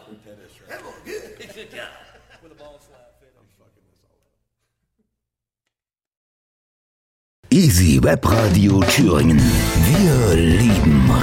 Tennis, right? Yeah. With a ball slap. I'm fucking this all up. Easy Web Radio Thüringen. Wir lieben